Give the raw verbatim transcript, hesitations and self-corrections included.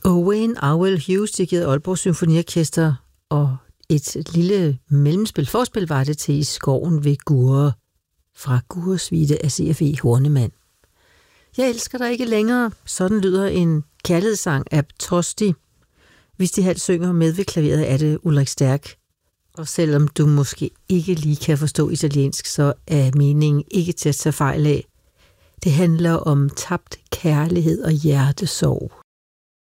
Owain Arwell Hughes dirigerede Aalborg Symfoniorkester, og et lille mellemspil, forspil var det til I skoven ved Gurre, fra Gurres suite af C F E Hornemann. Jeg elsker dig ikke længere, sådan lyder en kærlighedssang af Tosti. Hvis de halvt synger med ved klaveret, er det Ulrik Stærk. Og selvom du måske ikke lige kan forstå italiensk, så er meningen ikke til at tage fejl af. Det handler om tabt kærlighed og hjertesorg.